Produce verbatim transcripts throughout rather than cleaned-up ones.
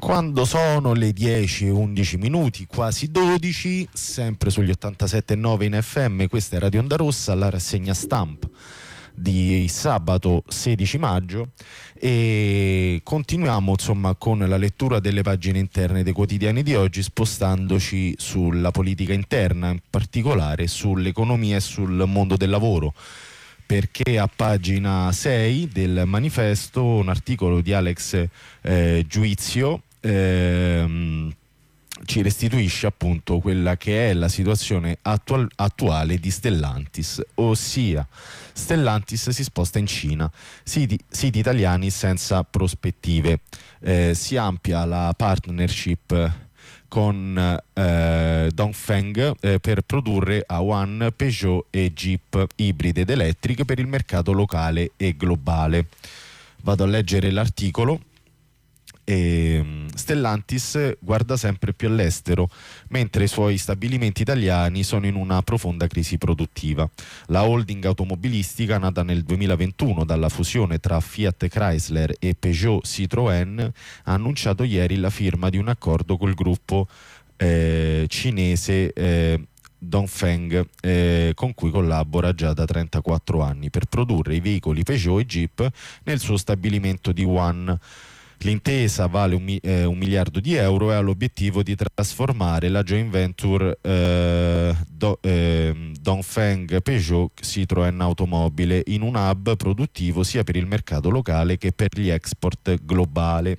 Quando sono le dieci e undici minuti, quasi dodici, sempre sugli ottantasette virgola nove in F M, questa è Radio Onda Rossa, la rassegna stampa di sabato sedici maggio, e continuiamo insomma con la lettura delle pagine interne dei quotidiani di oggi, spostandoci sulla politica interna, in particolare sull'economia e sul mondo del lavoro, perché a pagina sei del manifesto un articolo di Alex eh, Giuizio ehm, ci restituisce appunto quella che è la situazione attual- attuale di Stellantis, ossia Stellantis si sposta in Cina, siti, siti italiani senza prospettive, eh, si amplia la partnership con eh, Dongfeng eh, per produrre a One, Peugeot e Jeep ibride ed elettriche per il mercato locale e globale. Vado a leggere l'articolo. E Stellantis guarda sempre più all'estero, mentre i suoi stabilimenti italiani sono in una profonda crisi produttiva. La holding automobilistica, nata nel duemilaventuno dalla fusione tra Fiat Chrysler e Peugeot Citroën, ha annunciato ieri la firma di un accordo col gruppo eh, cinese eh, Dongfeng, eh, con cui collabora già da trentaquattro anni per produrre i veicoli Peugeot e Jeep nel suo stabilimento di One. L'intesa vale un, eh, un miliardo di euro e ha l'obiettivo di trasformare la joint venture eh, do, eh, Dongfeng Peugeot Citroën Automobile in un hub produttivo sia per il mercato locale che per gli export globale.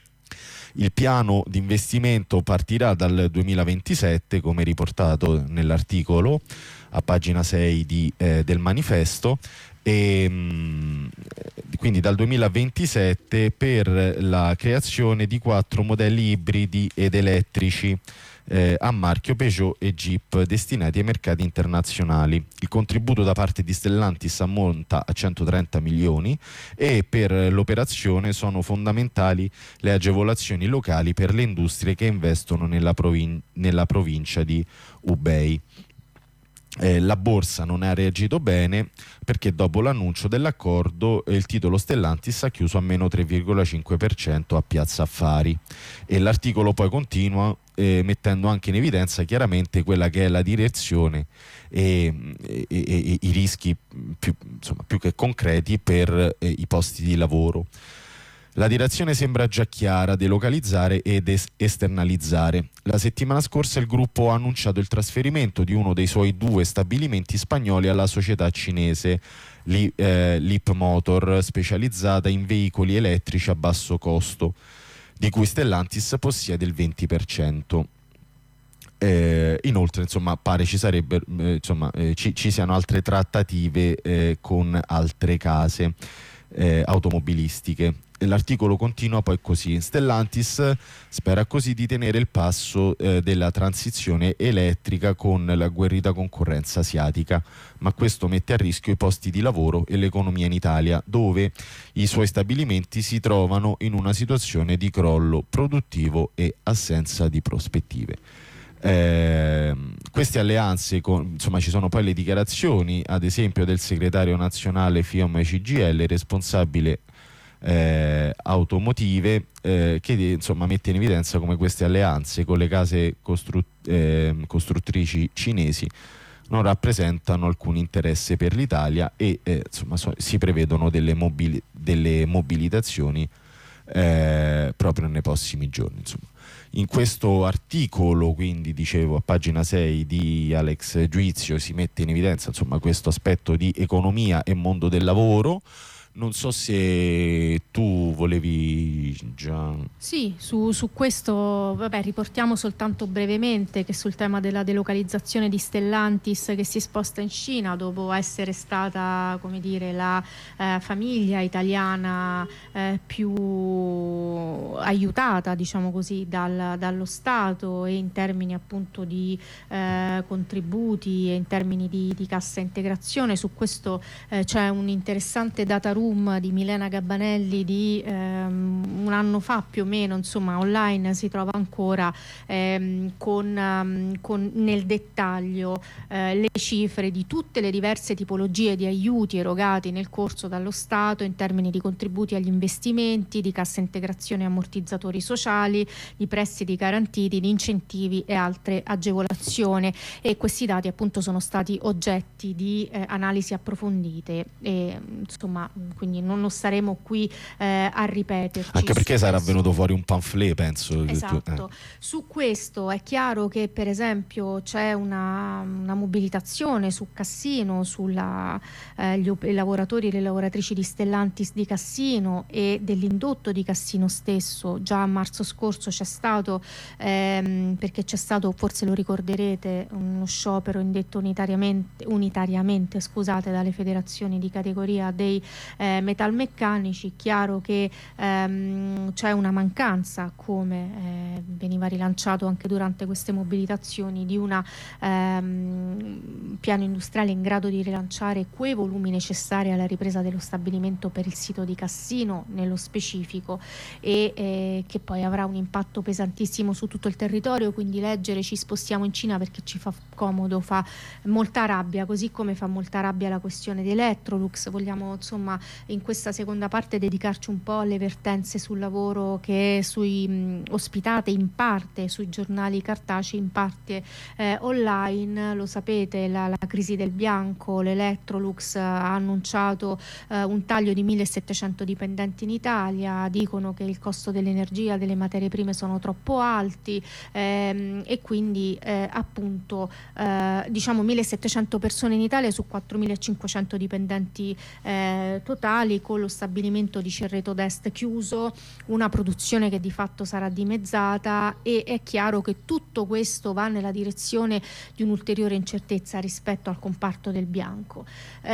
Il piano di investimento partirà dal duemilaventisette, come riportato nell'articolo a pagina sei di, eh, del manifesto, e mh, quindi dal duemilaventisette per la creazione di quattro modelli ibridi ed elettrici eh, a marchio Peugeot e Jeep destinati ai mercati internazionali. Il contributo da parte di Stellantis ammonta a centotrenta milioni e per l'operazione sono fondamentali le agevolazioni locali per le industrie che investono nella, provin- nella provincia di Hubei. Eh, la borsa non ha reagito bene perché dopo l'annuncio dell'accordo eh, il titolo Stellantis ha chiuso a meno tre virgola cinque per cento a Piazza Affari, e l'articolo poi continua eh, mettendo anche in evidenza chiaramente quella che è la direzione e, e, e, e i rischi più, insomma, più che concreti per eh, i posti di lavoro. La direzione sembra già chiara: delocalizzare ed es- esternalizzare. La settimana scorsa il gruppo ha annunciato il trasferimento di uno dei suoi due stabilimenti spagnoli alla società cinese Li- eh, Leapmotor, specializzata in veicoli elettrici a basso costo, di cui Stellantis possiede il venti per cento. Eh, inoltre, insomma, pare ci sarebbe, eh, insomma, eh, ci, ci siano altre trattative eh, con altre case eh, automobilistiche. L'articolo continua poi così: Stellantis spera così di tenere il passo eh, della transizione elettrica con la agguerrita concorrenza asiatica, ma questo mette a rischio i posti di lavoro e l'economia in Italia, dove i suoi stabilimenti si trovano in una situazione di crollo produttivo e assenza di prospettive. Eh, queste alleanze con, insomma, ci sono poi le dichiarazioni ad esempio del segretario nazionale FIOM C G I L, responsabile Eh, automotive, eh, che insomma mette in evidenza come queste alleanze con le case costru- eh, costruttrici cinesi non rappresentano alcun interesse per l'Italia e eh, insomma so- si prevedono delle, mobili- delle mobilitazioni eh, proprio nei prossimi giorni. Insomma. In questo articolo, quindi dicevo a pagina sei di Alex Giuizio, si mette in evidenza insomma questo aspetto di economia e mondo del lavoro. Non so se tu volevi già... Sì, su, su questo vabbè, riportiamo soltanto brevemente che sul tema della delocalizzazione di Stellantis che si sposta in Cina dopo essere stata, come dire, la eh, famiglia italiana eh, più aiutata, diciamo così, dal, dallo Stato, e in termini appunto di eh, contributi e in termini di, di cassa integrazione. Su questo eh, c'è un interessante data room di Milena Gabbanelli di ehm, un anno fa più o meno, insomma online si trova ancora ehm, con, um, con nel dettaglio eh, le cifre di tutte le diverse tipologie di aiuti erogati nel corso dallo Stato in termini di contributi agli investimenti, di cassa integrazione e ammortizzatori sociali, di prestiti garantiti, di incentivi e altre agevolazioni, e questi dati appunto sono stati oggetti di eh, analisi approfondite e insomma quindi non, non staremo qui eh, a ripeterci. Anche perché sarà questo. venuto fuori un pamphlet, penso. Esatto. Eh. Su questo è chiaro che per esempio c'è una, una mobilitazione su Cassino, sulla eh, gli, i lavoratori e le lavoratrici di Stellantis di Cassino e dell'indotto di Cassino stesso. Già a marzo scorso c'è stato ehm, perché c'è stato, forse lo ricorderete, uno sciopero indetto unitariamente, unitariamente scusate, dalle federazioni di categoria dei eh, metalmeccanici. Chiaro che ehm, c'è una mancanza, come eh, veniva rilanciato anche durante queste mobilitazioni, di un ehm, piano industriale in grado di rilanciare quei volumi necessari alla ripresa dello stabilimento per il sito di Cassino nello specifico, e eh, che poi avrà un impatto pesantissimo su tutto il territorio. Quindi leggere "ci spostiamo in Cina" perché ci fa comodo fa molta rabbia, così come fa molta rabbia la questione di Electrolux. Vogliamo insomma in questa seconda parte dedicarci un po' alle vertenze sul lavoro che sui mh, ospitate in parte sui giornali cartacei, in parte eh, online. Lo sapete, la, la crisi del bianco, l'Electrolux ha annunciato eh, un taglio di millesettecento dipendenti in Italia, dicono che il costo dell'energia, delle materie prime sono troppo alti ehm, e quindi eh, appunto eh, diciamo millesettecento persone in Italia su quattromilacinquecento dipendenti eh, totali, con lo stabilimento di Cerreto d'Est chiuso, una produzione che di fatto sarà dimezzata, e è chiaro che tutto questo va nella direzione di un'ulteriore incertezza rispetto al comparto del bianco,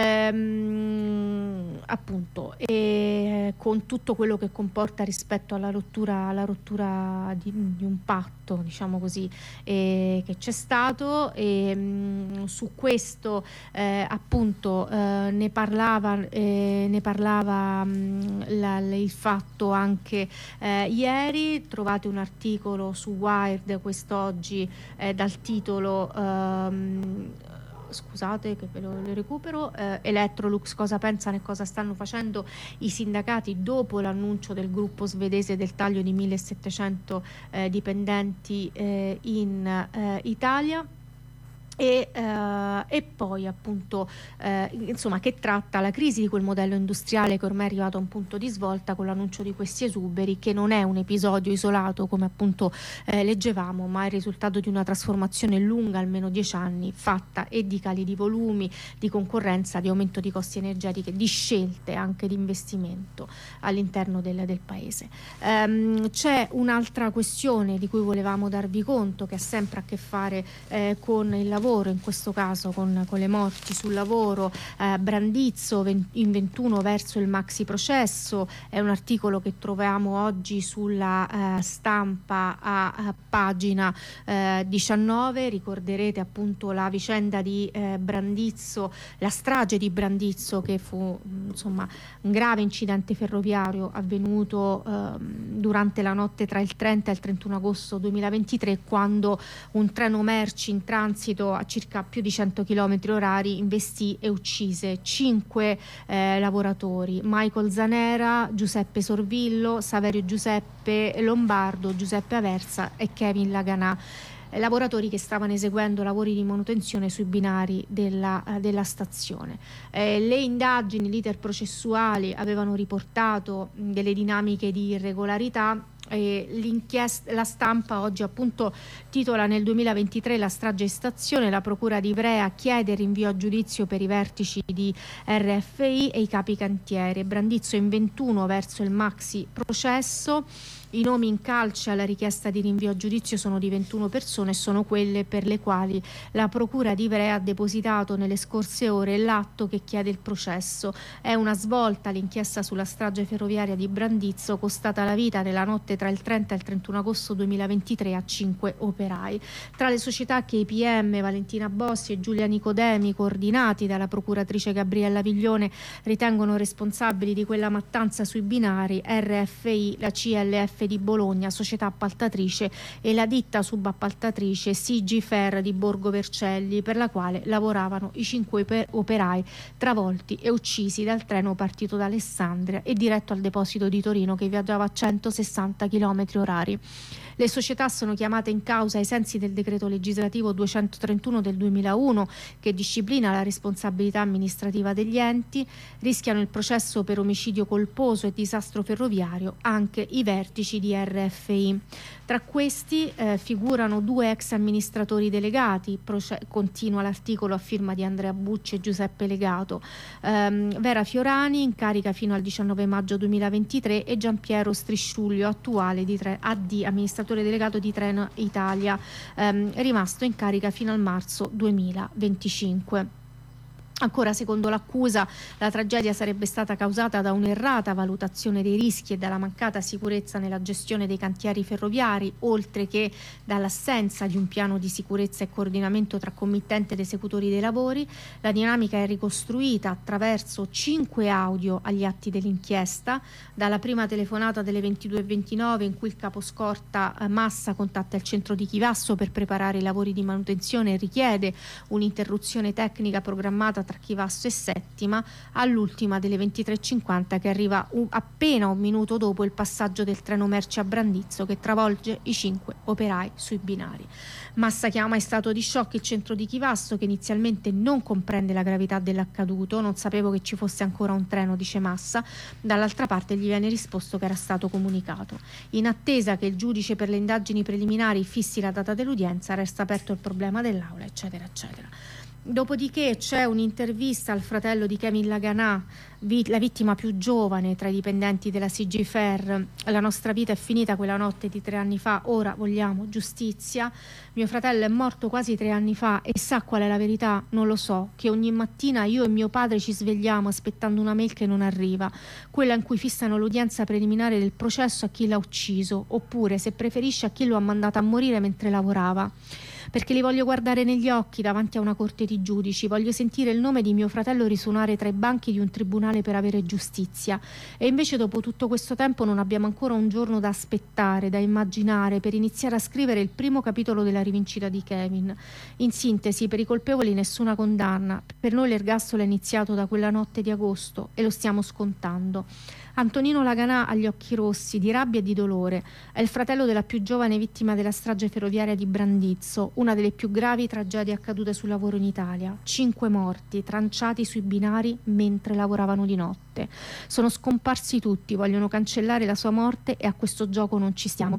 ehm, appunto, e con tutto quello che comporta rispetto alla rottura, alla rottura di, di un patto, diciamo così, eh, che c'è stato. E mh, su questo eh, appunto eh, ne parlava eh, ne parlava mh, la, il Fatto anche eh, ieri. Trovate un articolo su Wired quest'oggi eh, dal titolo ehm, scusate che ve lo, lo recupero, eh, Electrolux, cosa pensano e cosa stanno facendo i sindacati dopo l'annuncio del gruppo svedese del taglio di millesettecento eh, dipendenti eh, in eh, Italia. E, eh, e poi appunto eh, insomma che tratta la crisi di quel modello industriale che ormai è arrivato a un punto di svolta con l'annuncio di questi esuberi, che non è un episodio isolato come appunto eh, leggevamo, ma è il risultato di una trasformazione lunga, almeno dieci anni, fatta e di cali di volumi, di concorrenza, di aumento di costi energetici, di scelte anche di investimento all'interno del, del paese. Ehm, c'è un'altra questione di cui volevamo darvi conto, che ha sempre a che fare eh, con il lavoro, in questo caso con, con le morti sul lavoro. eh, Brandizzo in ventuno verso il maxi processo, è un articolo che troviamo oggi sulla eh, Stampa a, a pagina eh, diciannove. Ricorderete appunto la vicenda di eh, Brandizzo, la strage di Brandizzo, che fu insomma un grave incidente ferroviario avvenuto eh, durante la notte tra il trenta e il trentuno agosto duemilaventitré, quando un treno merci in transito a circa più di cento chilometri orari investì e uccise cinque eh, lavoratori: Michael Zanera, Giuseppe Sorvillo, Saverio Giuseppe Lombardo, Giuseppe Aversa e Kevin Laganà, eh, lavoratori che stavano eseguendo lavori di manutenzione sui binari della, eh, della stazione. Eh, le indagini, l'iter processuali avevano riportato mh, delle dinamiche di irregolarità. E l'inchiesta, la Stampa oggi appunto titola: nel duemilaventitré la strage in stazione, la procura di Ivrea chiede rinvio a giudizio per i vertici di R F I e i capi cantiere. Brandizzo in ventuno verso il maxi processo. I nomi in calce alla richiesta di rinvio a giudizio sono di ventuno persone e sono quelle per le quali la procura di Ivrea ha depositato nelle scorse ore l'atto che chiede il processo. È una svolta l'inchiesta sulla strage ferroviaria di Brandizzo, costata la vita nella notte tra il trenta e il trentuno agosto duemilaventitré a cinque operai. Tra le società che i P M Valentina Bossi e Giulia Nicodemi, coordinati dalla procuratrice Gabriella Viglione, ritengono responsabili di quella mattanza sui binari, R F I, la C L F di Bologna, società appaltatrice, e la ditta subappaltatrice C G Fer di Borgo Vercelli, per la quale lavoravano i cinque operai travolti e uccisi dal treno partito da Alessandria e diretto al deposito di Torino, che viaggiava a centosessanta chilometri orari. Le società sono chiamate in causa ai sensi del decreto legislativo duecentotrentuno del duemilauno, che disciplina la responsabilità amministrativa degli enti. Rischiano il processo per omicidio colposo e disastro ferroviario anche i vertici di R F I. Tra questi eh, figurano due ex amministratori delegati, proce- continua l'articolo a firma di Andrea Bucci e Giuseppe Legato, ehm, Vera Fiorani, in carica fino al diciannove maggio duemilaventitré, e Giampiero Strisciuglio, attuale di tre- A D, amministratore delegato di Treno Italia, ehm, rimasto in carica fino al marzo duemilaventicinque. Ancora, secondo l'accusa, la tragedia sarebbe stata causata da un'errata valutazione dei rischi e dalla mancata sicurezza nella gestione dei cantieri ferroviari, oltre che dall'assenza di un piano di sicurezza e coordinamento tra committente ed esecutori dei lavori. La dinamica è ricostruita attraverso cinque audio agli atti dell'inchiesta, dalla prima telefonata delle ventidue e ventinove in cui il caposcorta Massa contatta il centro di Chivasso per preparare i lavori di manutenzione e richiede un'interruzione tecnica programmata tra Chivasso e Settima, all'ultima delle ventitré e cinquanta, che arriva un, appena un minuto dopo il passaggio del treno merci a Brandizzo, che travolge i cinque operai sui binari. Massa chiama in stato di shock il centro di Chivasso, che inizialmente non comprende la gravità dell'accaduto. Non sapevo che ci fosse ancora un treno, dice Massa. Dall'altra parte gli viene risposto che era stato comunicato. In attesa che il giudice per le indagini preliminari fissi la data dell'udienza, resta aperto il problema dell'aula, eccetera eccetera. Dopodiché c'è un'intervista al fratello di Kevin Laganà, vi- la vittima più giovane tra i dipendenti della C G Fer. La nostra vita è finita quella notte di tre anni fa, ora vogliamo giustizia. Mio fratello è morto quasi tre anni fa e sa qual è la verità? Non lo so, che ogni mattina io e mio padre ci svegliamo aspettando una mail che non arriva, quella in cui fissano l'udienza preliminare del processo a chi l'ha ucciso, oppure, se preferisce, a chi lo ha mandato a morire mentre lavorava. Perché li voglio guardare negli occhi davanti a una corte di giudici, voglio sentire il nome di mio fratello risuonare tra i banchi di un tribunale per avere giustizia. E invece dopo tutto questo tempo non abbiamo ancora un giorno da aspettare, da immaginare, per iniziare a scrivere il primo capitolo della rivincita di Kevin. In sintesi, per i colpevoli nessuna condanna. Per noi l'ergastolo è iniziato da quella notte di agosto e lo stiamo scontando. Antonino Laganà ha gli occhi rossi di rabbia e di dolore. È il fratello della più giovane vittima della strage ferroviaria di Brandizzo, una delle più gravi tragedie accadute sul lavoro in Italia. Cinque morti, tranciati sui binari mentre lavoravano di notte. Sono scomparsi tutti, vogliono cancellare la sua morte e a questo gioco non ci stiamo.